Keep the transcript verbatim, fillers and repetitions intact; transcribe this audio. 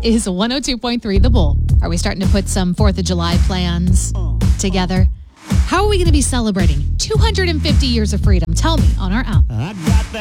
is one oh two point three The Bull. Are we starting to put some fourth of July plans together? How are we going to be celebrating two hundred fifty years of freedom? Tell me on our app. I got that.